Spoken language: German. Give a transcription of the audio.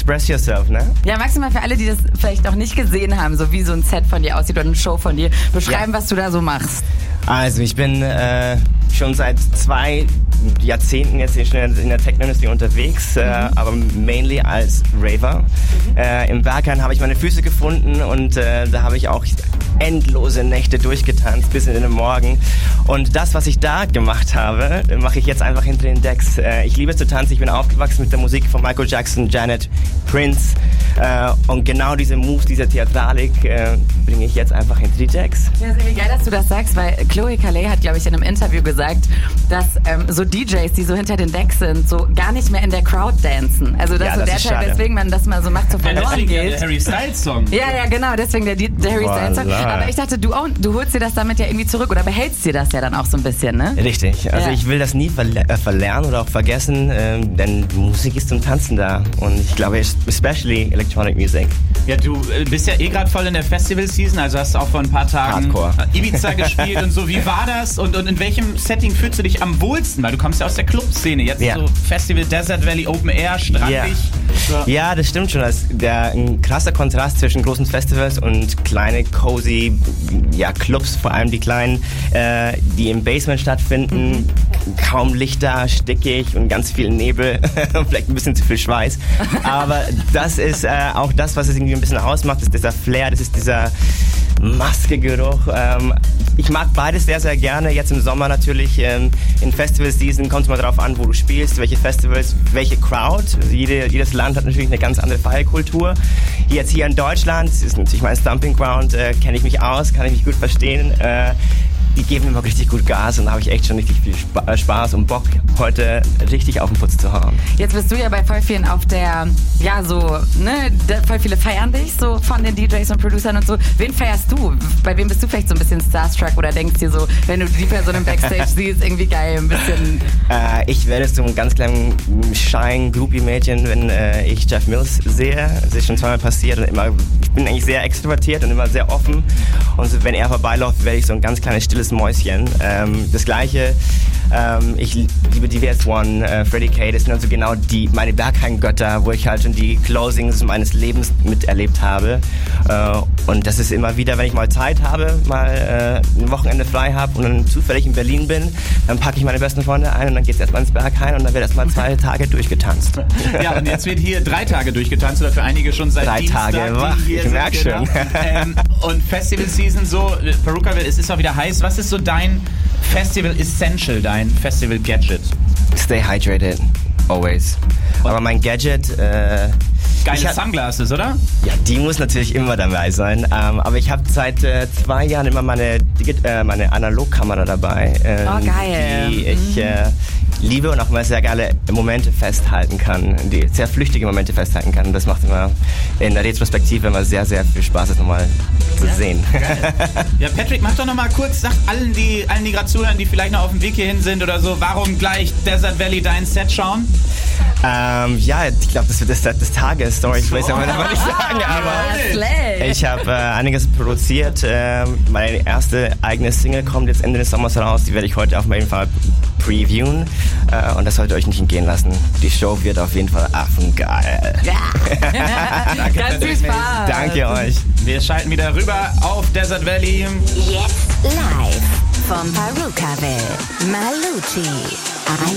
express yourself, ne? Ja, magst du mal für alle, die das vielleicht noch nicht gesehen haben, so wie so ein Set von dir aussieht oder eine Show von dir, beschreiben, was du da so machst? Also ich bin schon seit 2 Jahrzehnten jetzt in der Techno-Industrie unterwegs, aber mainly als Raver. Im Berghain habe ich meine Füße gefunden und da habe ich auch endlose Nächte durchgetanzt bis in den Morgen. Und das, was ich da gemacht habe, mache ich jetzt einfach hinter den Decks. Ich liebe es zu tanzen, ich bin aufgewachsen mit der Musik von Michael Jackson, Janet, Prince und genau diese Moves, diese Theatralik bringe ich jetzt einfach hinter die Decks. Ja, ist irgendwie geil, dass du das sagst, weil Chloe Calais hat, glaube ich, in einem Interview gesagt, dass so DJs, die so hinter den Decks sind, so gar nicht mehr in der Crowd dancen. Also dass so der Teil, weswegen man das mal so macht, so verloren geht. Der Harry Styles Song. Ja, genau, deswegen der Harry Styles Song. Aber ich dachte, du holst dir das damit ja irgendwie zurück oder behältst dir das ja dann auch so ein bisschen, ne? Richtig, also ich will das nie verlernen oder auch vergessen, denn Musik ist zum Tanzen da und ich glaube, especially Electronic Music. Ja, du bist ja gerade voll in der Festival-Season, also hast du auch vor ein paar Tagen Ibiza gespielt und so. Wie war das und in welchem Setting fühlst du dich am wohlsten? Weil du kommst ja aus der Club-Szene, jetzt so Festival Desert Valley, Open Air, strandig. Ja, das stimmt schon. Das ist ein krasser Kontrast zwischen großen Festivals und kleine, cozy Clubs, vor allem die kleinen, die im Basement stattfinden. Kaum Licht da, stickig und ganz viel Nebel und vielleicht ein bisschen zu viel Schweiß. Aber das ist auch das, was es irgendwie ein bisschen ausmacht, ist dieser Flair, das ist dieser Maskegeruch. Ich mag beides sehr, sehr gerne. Jetzt im Sommer natürlich in Festival-Season kommt es mal darauf an, wo du spielst, welche Festivals, welche Crowd. Jedes Land hat natürlich eine ganz andere Feierkultur. Jetzt hier in Deutschland ist natürlich mein Stomping Ground, kenne ich mich aus, kann ich mich gut verstehen. Die geben immer richtig gut Gas und da habe ich echt schon richtig viel Spaß und Bock, heute richtig auf den Putz zu hauen. Jetzt bist du ja bei voll vielen auf der, voll viele feiern dich, so von den DJs und Producern und so. Wen feierst du? Bei wem bist du vielleicht so ein bisschen starstruck oder denkst dir so, wenn du die Person im Backstage siehst, irgendwie geil, ein bisschen... Ich werde so ein ganz kleines shine Groupie-Mädchen, wenn ich Jeff Mills sehe. Das ist schon zweimal passiert und ich bin eigentlich sehr extrovertiert und immer sehr offen. Und so, wenn er vorbeiläuft, werde ich so ein ganz kleines stilles Mäuschen. Das Gleiche, ich liebe die VS1, Freddie K, das sind also genau meine Berghain-Götter, wo ich halt schon die Closings meines Lebens miterlebt habe. Und das ist immer wieder, wenn ich mal Zeit habe, mal ein Wochenende frei habe und dann zufällig in Berlin bin, dann packe ich meine besten Freunde ein und dann geht's erstmal ins Berghain und dann wird erstmal 2 Tage durchgetanzt. Ja, und jetzt wird hier 3 Tage durchgetanzt oder für einige schon seit 3 Dienstag. 3 Tage, wach, ich merke schon. Und Festival-Season so, Perukaville, es ist auch wieder heiß. Was ist so dein Festival-Essential, dein Festival-Gadget? Stay hydrated, always. Aber mein Gadget... Geile Sunglasses, oder? Ja, die muss natürlich immer dabei sein. Aber ich habe seit 2 Jahren immer meine Analogkamera dabei. Geil. Die ich liebe und auch mal sehr geile Momente festhalten kann. Die sehr flüchtige Momente festhalten kann. Und das macht immer in der Retrospektive immer sehr, sehr viel Spaß, das nochmal zu sehen. Ja, Patrick, mach doch nochmal kurz, sag allen, die gerade zuhören, die vielleicht noch auf dem Weg hierhin sind oder so, warum gleich Desert Valley dein Set schauen? Ich glaube, das wird das Tages-Story. Ich will es ja mal nicht sagen, aber ich habe einiges produziert. Meine erste eigene Single kommt jetzt Ende des Sommers raus. Die werde ich heute auf jeden Fall previewen. Und das sollt ihr euch nicht entgehen lassen. Die Show wird auf jeden Fall affengeil. Ja. Danke, ganz viel Spaß. Danke euch. Wir schalten wieder rüber auf Desert Valley. Jetzt live vom Perukaville, Malucci.